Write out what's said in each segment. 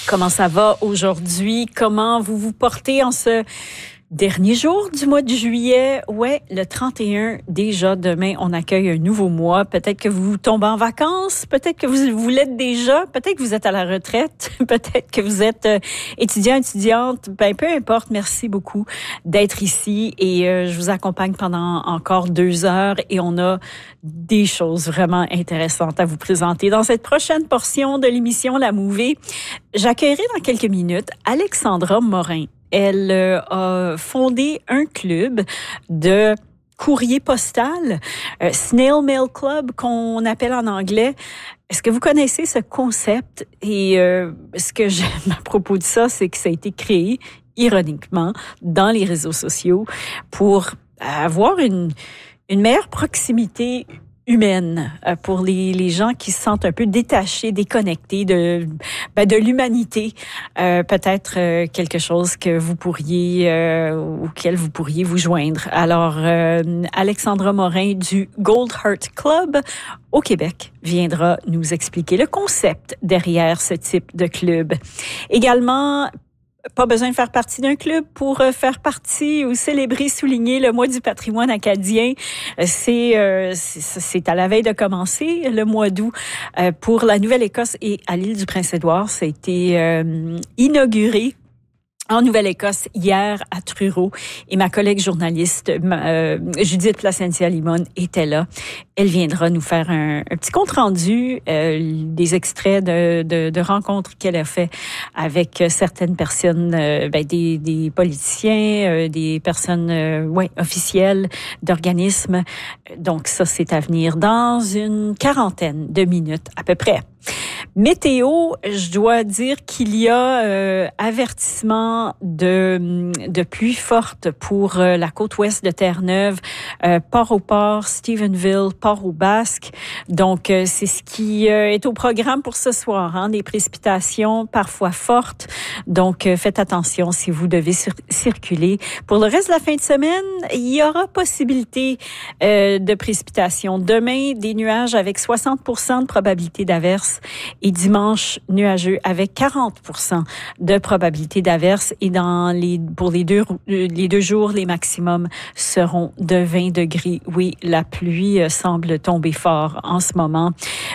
Comment ça va aujourd'hui? Comment vous vous portez en ce dernier jour du mois de juillet? Ouais, le 31 déjà. Demain, on accueille un nouveau mois. Peut-être que vous tombez en vacances. Peut-être que vous l'êtes déjà. Peut-être que vous êtes à la retraite. Peut-être que vous êtes étudiant, étudiante. Peu importe. Merci beaucoup d'être ici. Et je vous accompagne pendant encore 2 heures. Et on a des choses vraiment intéressantes à vous présenter. Dans cette prochaine portion de l'émission La Mouvée, j'accueillerai dans quelques minutes Alexandra Morin. Elle a fondé un club de courrier postal, Snail Mail Club, qu'on appelle en anglais. Est-ce que vous connaissez ce concept? Et ce que j'aime à propos de ça, c'est que ça a été créé, ironiquement, dans les réseaux sociaux pour avoir une meilleure proximité humaine pour les gens qui se sentent un peu détachés, déconnectés de l'humanité. Peut-être quelque chose que vous pourriez auquel vous pourriez vous joindre. Alors, Alexandra Morin du Gold Heart Club au Québec viendra nous expliquer le concept derrière ce type de club. Également, pas besoin de faire partie d'un club pour faire partie ou célébrer, souligner le mois du patrimoine acadien. C'est à la veille de commencer, le mois d'août, pour la Nouvelle-Écosse et à l'île du Prince-Édouard. Ça a été inauguré en Nouvelle-Écosse hier à Truro, et ma collègue journaliste Judith Placentia-Limon était là. Elle viendra nous faire un petit compte-rendu, des extraits de rencontres qu'elle a fait avec certaines personnes, des politiciens, des personnes officielles d'organismes. Donc ça, c'est à venir dans une 40aine de minutes à peu près. Météo, je dois dire qu'il y a avertissement de pluie forte pour la côte ouest de Terre-Neuve, Port-au-Port, Stephenville, Port-au-Basque. Donc, c'est ce qui est au programme pour ce soir, des précipitations parfois fortes. Donc, faites attention si vous devez circuler. Pour le reste de la fin de semaine, il y aura possibilité de précipitations. Demain, des nuages avec 60% de probabilité d'averse. Et dimanche, nuageux avec 40% de probabilité d'averse. Et pour les deux jours, les maximums seront de 20 degrés. Oui, la pluie semble tomber fort en ce moment.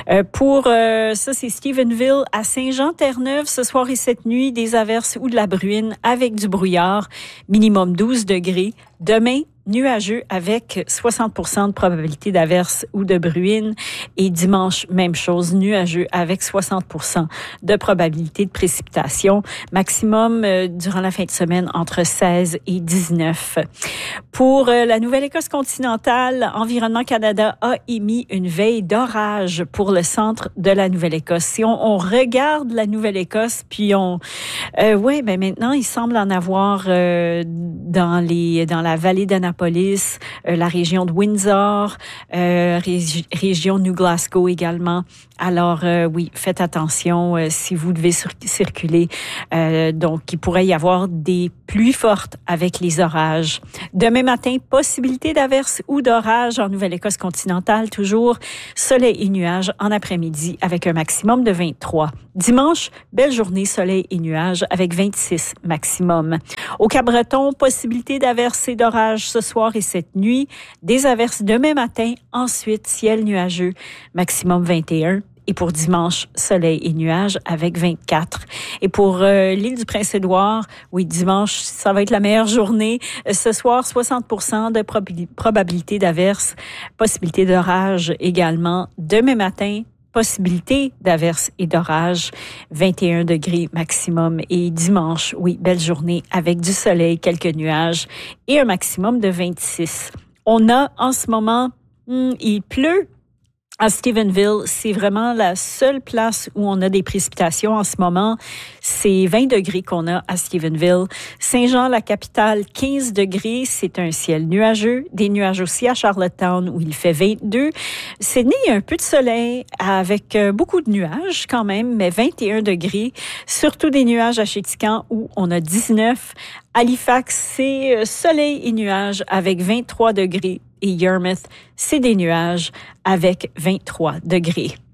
Ça, c'est Stephenville. À Saint-Jean-Terre-Neuve, ce soir et cette nuit, des averses ou de la bruine avec du brouillard. Minimum 12 degrés. Demain, nuageux avec 60% de probabilité d'averse ou de bruine. Et dimanche, même chose, nuageux avec 60% de probabilité de précipitation. Maximum durant la fin de semaine entre 16 et 19. Pour la Nouvelle-Écosse continentale, Environnement Canada a émis une veille d'orage pour le centre de la Nouvelle-Écosse. Si on regarde la Nouvelle-Écosse, puis maintenant, il semble en avoir dans la vallée d'Annapolis, la région de Windsor, région de New Glasgow également. Alors, oui, faites attention si vous devez circuler. Donc, il pourrait y avoir des pluies fortes avec les orages. Demain matin, possibilité d'averse ou d'orage en Nouvelle-Écosse continentale, toujours soleil et nuages en après-midi avec un maximum de 23. Dimanche, belle journée, soleil et nuages avec 26 maximum. Au Cap-Breton, possibilité d'averse et d'orage ce soir et cette nuit. Des averses demain matin, ensuite ciel nuageux, maximum 21. Et pour dimanche, soleil et nuages avec 24. Et pour l'île du Prince-Édouard, oui, dimanche, ça va être la meilleure journée. Ce soir, 60% de probabilité d'averse, possibilité d'orage également. Demain matin, possibilité d'averse et d'orage, 21 degrés maximum. Et dimanche, oui, belle journée avec du soleil, quelques nuages et un maximum de 26. On a en ce moment, il pleut. À Stephenville, c'est vraiment la seule place où on a des précipitations en ce moment. C'est 20 degrés qu'on a à Stephenville. Saint-Jean, la capitale, 15 degrés. C'est un ciel nuageux. Des nuages aussi à Charlottetown où il fait 22. Sydney, il y a un peu de soleil avec beaucoup de nuages quand même, mais 21 degrés. Surtout des nuages à Chéticamp où on a 19. Halifax, c'est soleil et nuages avec 23 degrés. Et Yarmouth, c'est des nuages avec 23 degrés.